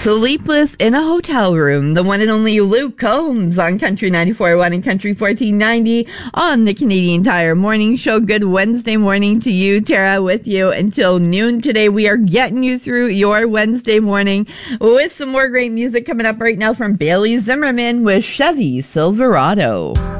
Sleepless in a Hotel Room, the one and only Luke Combs on Country 94.1 and Country 1490 on the Canadian Tire Morning Show. Good Wednesday morning to you. Tara with you until noon today. We are getting you through your Wednesday morning with some more great music coming up right now from Bailey Zimmerman with Chevy Silverado.